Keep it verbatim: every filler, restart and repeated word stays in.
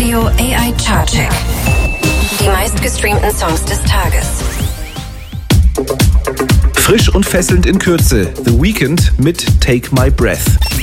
Radio A I Chartcheck. Die meistgestreamten Songs des Tages. Frisch und fesselnd in Kürze. The Weeknd mit Take My Breath.